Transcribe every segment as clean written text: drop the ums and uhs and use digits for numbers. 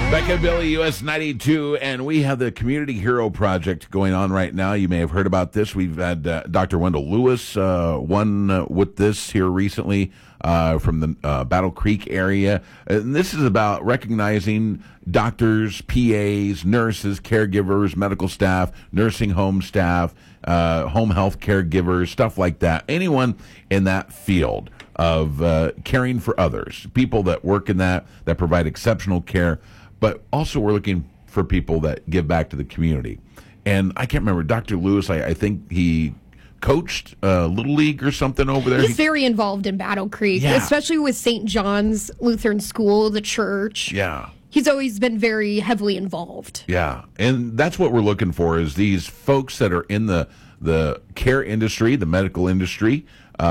Becca Billy, US 92, and we have the Community Hero Project going on right now. You may have heard about this. We've had Dr. Wendell Lewis with this here recently from the Battle Creek area. And this is about recognizing doctors, PAs, nurses, caregivers, medical staff, nursing home staff, home health caregivers, stuff like that. Anyone in that field of caring for others, people that work in that provide exceptional care. But also we're looking for people that give back to the community. And I can't remember, Dr. Lewis, I think he coached Little League or something over there. He's very involved in Battle Creek, especially with St. John's Lutheran School, the church. Yeah. He's always been very heavily involved. Yeah. And that's what we're looking for is these folks that are in the care industry, the medical industry,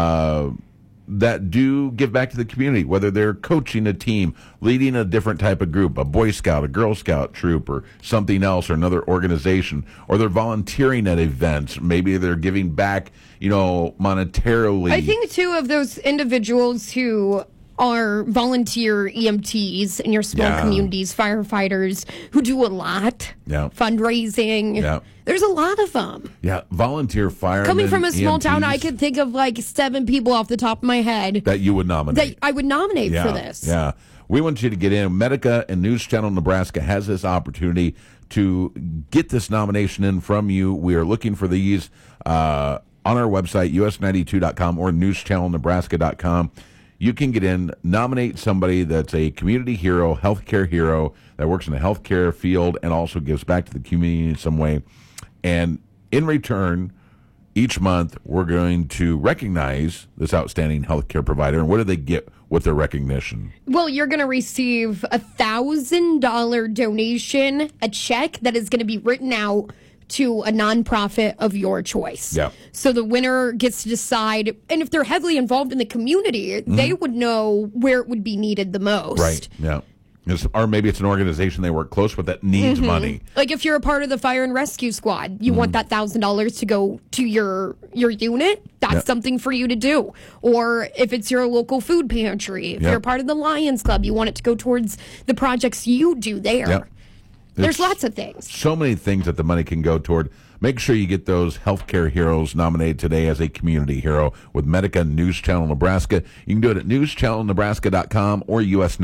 that do give back to the community, whether they're coaching a team, leading a different type of group, a Boy Scout, a Girl Scout troop, or something else, or another organization, or they're volunteering at events. Maybe they're giving back, monetarily. I think, too, of those individuals who are volunteer EMTs in your small communities, firefighters who do a lot, fundraising. Yeah. There's a lot of them. Yeah, volunteer firemen. Coming from a small EMTs, town, I could think of like 7 people off the top of my head that you would nominate. That I would nominate for this. Yeah, we want you to get in. Medica and News Channel Nebraska has this opportunity to get this nomination in from you. We are looking for these on our website, us92.com or newschannelnebraska.com. You can get in, nominate somebody that's a community hero, healthcare hero, that works in the healthcare field and also gives back to the community in some way. And in return, each month, we're going to recognize this outstanding healthcare provider. And what do they get with their recognition? Well, you're going to receive a $1,000 donation, a check that is going to be written out to a nonprofit of your choice. Yeah. So the winner gets to decide, and if they're heavily involved in the community, they would know where it would be needed the most. Right, yeah. Or maybe it's an organization they work close with that needs money. Like if you're a part of the fire and rescue squad, you want that $1,000 to go to your unit, that's something for you to do. Or if it's your local food pantry, if you're part of the Lions Club, you want it to go towards the projects you do there. Yep. There's lots of things. So many things that the money can go toward. Make sure you get those healthcare heroes nominated today as a community hero with Medica News Channel Nebraska. You can do it at newschannelnebraska.com or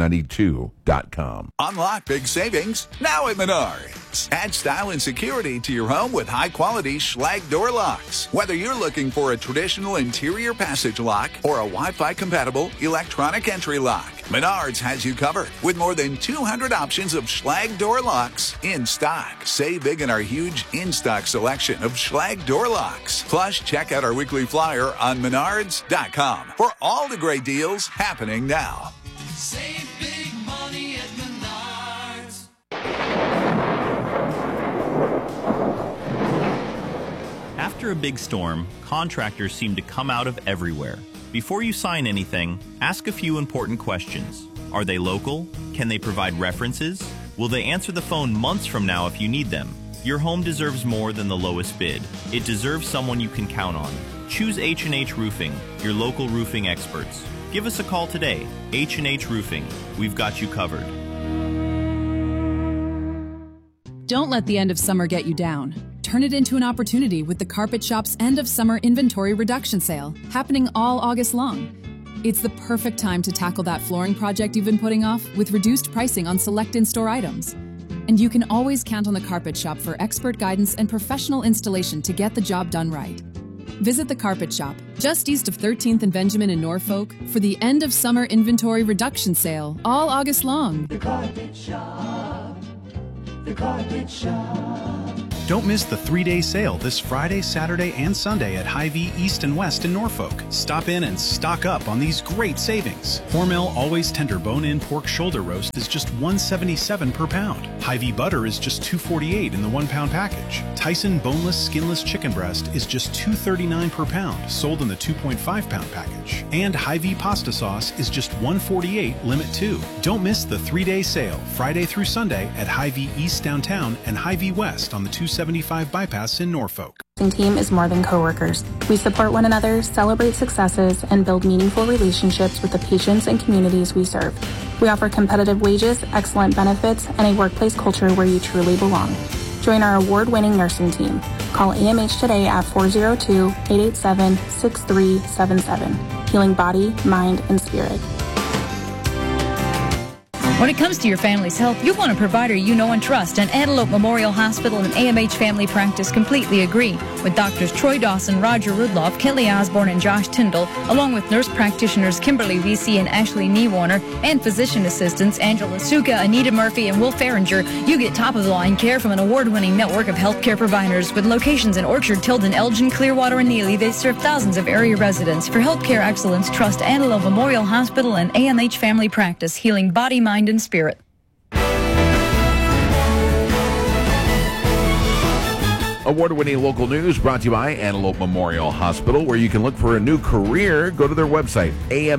us92.com. Unlock big savings now at Menards. Add style and security to your home with high-quality Schlage door locks. Whether you're looking for a traditional interior passage lock or a Wi-Fi compatible electronic entry lock, Menards has you covered with more than 200 options of Schlage door locks in stock. Save big in our huge in-stock selection of Schlage door locks. Plus, check out our weekly flyer on Menards.com for all the great deals happening now. Save big money at Menards. After a big storm, contractors seem to come out of everywhere. Before you sign anything, ask a few important questions. Are they local? Can they provide references? Will they answer the phone months from now if you need them? Your home deserves more than the lowest bid. It deserves someone you can count on. Choose H&H Roofing, your local roofing experts. Give us a call today. H&H Roofing. We've got you covered. Don't let the end of summer get you down. Turn it into an opportunity with the Carpet Shop's end of summer inventory reduction sale, happening all August long. It's the perfect time to tackle that flooring project you've been putting off with reduced pricing on select in-store items. And you can always count on the Carpet Shop for expert guidance and professional installation to get the job done right. Visit the Carpet Shop, just east of 13th and Benjamin in Norfolk, for the end of summer inventory reduction sale, all August long. The Carpet Shop. The Carpet Shop. Don't miss the 3-day sale this Friday, Saturday, and Sunday at Hy-Vee East and West in Norfolk. Stop in and stock up on these great savings. Hormel Always Tender Bone-In Pork Shoulder Roast is just $1.77 per pound. Hy-Vee Butter is just $2.48 in the 1-pound package. Tyson Boneless Skinless Chicken Breast is just $2.39 per pound, sold in the 2.5-pound package. And Hy-Vee Pasta Sauce is just $1.48 Limit 2. Don't miss the 3-day sale, Friday through Sunday at Hy-Vee East downtown and Hy-Vee West on the 2 275 bypass in Norfolk. Team is more than coworkers. We support one another, celebrate successes, and build meaningful relationships with the patients and communities we serve. We offer competitive wages, excellent benefits, and a workplace culture where you truly belong. Join our award-winning nursing team. Call AMH today at 402-887-6377. Healing body, mind, and spirit. When it comes to your family's health, you want a provider you know and trust, and Antelope Memorial Hospital and AMH Family Practice completely agree. With doctors Troy Dawson, Roger Rudloff, Kelly Osborne, and Josh Tyndall, along with nurse practitioners Kimberly Vesey and Ashley Niewarner, and physician assistants Angela Suka, Anita Murphy, and Will Farringer, you get top-of-the-line care from an award-winning network of healthcare providers. With locations in Orchard, Tilden, Elgin, Clearwater, and Neely, they serve thousands of area residents. For healthcare excellence, trust Antelope Memorial Hospital and AMH Family Practice, healing body, mind, and spirit. Award-winning local news brought to you by Antelope Memorial Hospital, where you can look for a new career. Go to their website,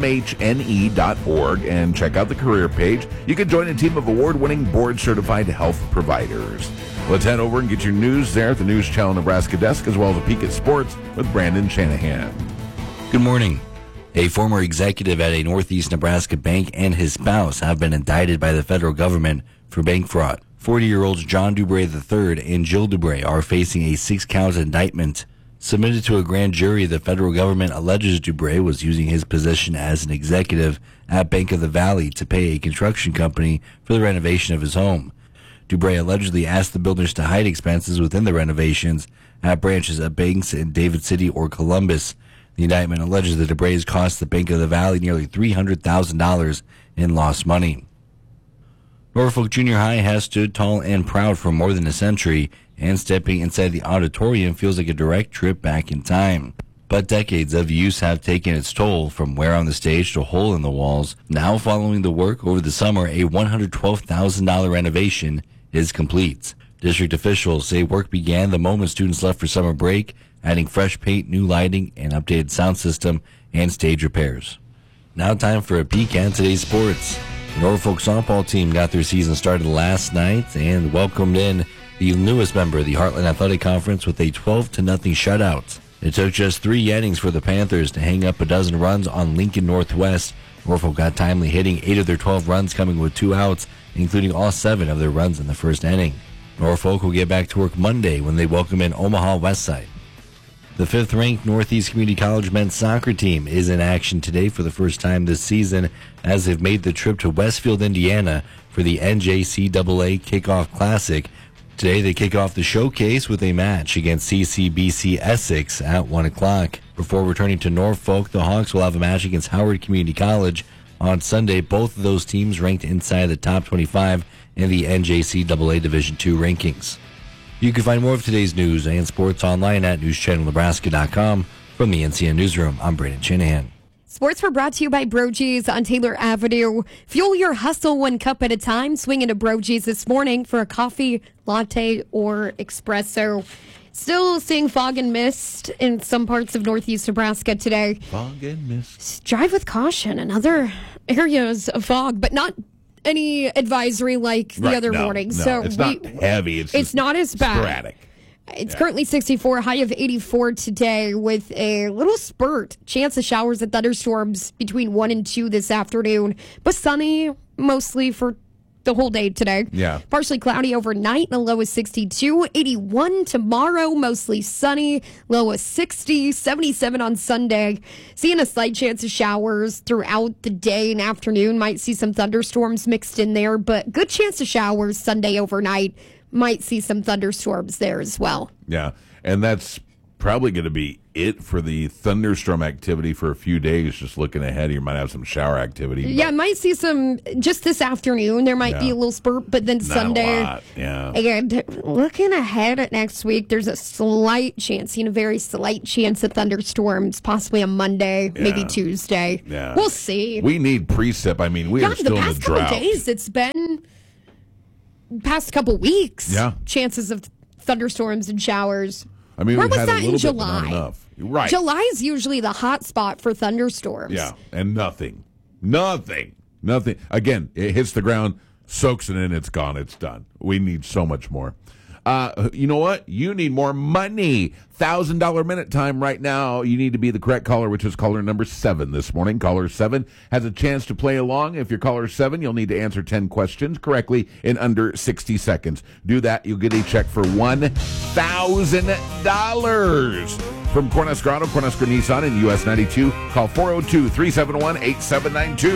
amhne.org, and check out the career page. You can join a team of award-winning board-certified health providers. Let's head over and get your news there at the News Channel Nebraska desk, as well as a peek at sports with Brandon Shanahan. Good morning. A former executive at a Northeast Nebraska bank and his spouse have been indicted by the federal government for bank fraud. 40-year-olds John Dubray III and Jill Dubray are facing a 6-count indictment. Submitted to a grand jury, the federal government alleges Dubray was using his position as an executive at Bank of the Valley to pay a construction company for the renovation of his home. Dubray allegedly asked the builders to hide expenses within the renovations at branches of banks in David City or Columbus. The indictment alleges that Dubrays cost the Bank of the Valley nearly $300,000 in lost money. Norfolk Junior High has stood tall and proud for more than a century, and stepping inside the auditorium feels like a direct trip back in time. But decades of use have taken its toll, from wear on the stage to hole in the walls. Now, following the work over the summer, a $112,000 renovation is complete. District officials say work began the moment students left for summer break, adding fresh paint, new lighting, an updated sound system, and stage repairs. Now time for a peek at today's sports. The Norfolk softball team got their season started last night and welcomed in the newest member of the Heartland Athletic Conference with a 12-0 shutout. It took just 3 innings for the Panthers to hang up a dozen runs on Lincoln Northwest. Norfolk got timely hitting, 8 of their 12 runs coming with 2 outs, including all 7 of their runs in the first inning. Norfolk will get back to work Monday when they welcome in Omaha Westside. The 5th-ranked Northeast Community College men's soccer team is in action today for the first time this season, as they've made the trip to Westfield, Indiana for the NJCAA Kickoff Classic. Today they kick off the showcase with a match against CCBC Essex at 1 o'clock. Before returning to Norfolk, the Hawks will have a match against Howard Community College on Sunday. Both of those teams ranked inside the top 25 in the NJCAA Division II rankings. You can find more of today's news and sports online at newschannelnebraska.com. From the NCN Newsroom, I'm Brandon Shanahan. Sports were brought to you by Brogy's on Taylor Avenue. Fuel your hustle 1 cup at a time. Swing into Brogy's this morning for a coffee, latte, or espresso. Still seeing fog and mist in some parts of northeast Nebraska today. Fog and mist. Drive with caution in other areas of fog, but not any advisory like the other mornings. No, so it's not heavy. It's not as bad. Sporadic. It's currently 64, high of 84 today, with a little spurt. Chance of showers and thunderstorms between 1 and 2 this afternoon, but sunny mostly for the whole day today. Yeah. Partially cloudy overnight, and a low of 62. 81 tomorrow, mostly sunny, low of 60. 77 on Sunday. Seeing a slight chance of showers throughout the day and afternoon. Might see some thunderstorms mixed in there, but good chance of showers Sunday overnight. Might see some thunderstorms there as well. Yeah, and that's probably going to be it for the thunderstorm activity for a few days. Just looking ahead, you might have some shower activity. Yeah, might see some just this afternoon. There might be a little spurt, but then not Sunday. a lot. Yeah. And looking ahead at next week, there's a slight chance, a very slight chance of thunderstorms, possibly on Monday, maybe Tuesday. Yeah. We'll see. We need precip. I mean, we are still in the drought. The past couple days, it's been past couple weeks. Yeah. Chances of thunderstorms and showers. I mean, where we've was had that a little in bit, but not July? enough. Right. July is usually the hot spot for thunderstorms. Yeah, and nothing. Again, it hits the ground, soaks it in, it's gone, it's done. We need so much more. You know what? You need more money. $1,000 minute time right now. You need to be the correct caller, which is caller number 7 this morning. Caller 7 has a chance to play along. If you're caller 7, you'll need to answer 10 questions correctly in under 60 seconds. Do that, you'll get a check for $1,000 from Cornhusker Auto, Cornhusker Nissan, and US 92. Call 402-371-8792.